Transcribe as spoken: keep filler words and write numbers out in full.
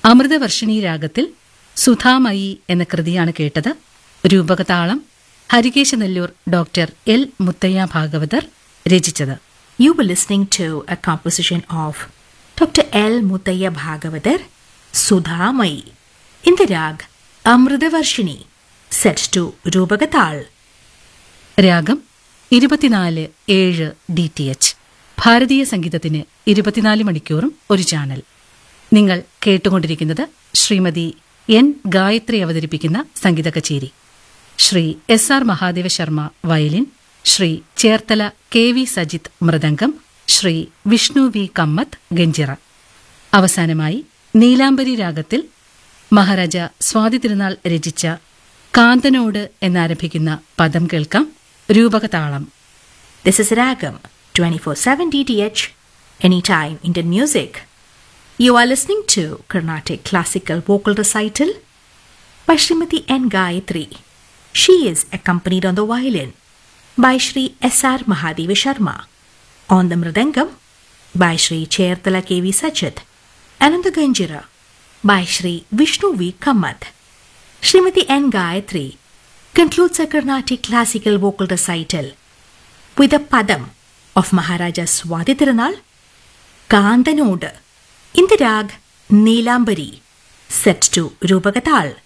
അമൃതവർഷിണി രാഗത്തിൽ സുധാമയി എന്ന കൃതിയാണ് കേട്ടത്. രൂപകതാളം ഹരികേശനെല്ലൂർ ഡോക്ടർ എൽ മുത്തയ്യ ഭാഗവതർ രചിച്ചത്. You were listening to a composition of Doctor L. Muttaya Bhagavatar, Sudhamayi, in the rag Amritavarshini, set to Rupagatal. രാഗം ഇരുപത്തിനാല് ഏഴ് ഡി ടി എച്ച്. ഭാരതീയ സംഗീതത്തിന് ഇരുപത്തിനാല് മണിക്കൂറും ഒരു ചാനൽ. നിങ്ങൾ കേട്ടുകൊണ്ടിരിക്കുന്നത് ശ്രീമതി എൻ ഗായത്രി അവതരിപ്പിക്കുന്ന സംഗീത കച്ചേരി. Shri S R Mahadeva Sharma violin, Shri Cherthala K V Sajith mridangam, Shri Vishnu V Kamath ganjira. അവസാനമായി നീലാംബരി രാഗത്തിൽ മഹാരാജ സ്വാതി തിരുനാൾ രചിച്ച കാന്തനോട് എന്നാരംഭിക്കുന്ന പദം കേൾക്കാം. രൂപകതാളം. This is Ragam, twenty-four seven D T H, anytime Indian music. You are listening to Carnatic Classical Vocal Recital by Srimati N. Gayatri. She is accompanied on the violin by Shri S R Mahadeva Sharma, on the mridangam by Shri Cherthala K V Sajit, and on the ganjira by Shri Vishnu V Kamath. Srimati N. Gayatri concludes a Carnatic Classical Vocal Recital with a padam of Maharaja Swati Tirunal, Kandanod, in the rag Neelambari, set to Rupagatal.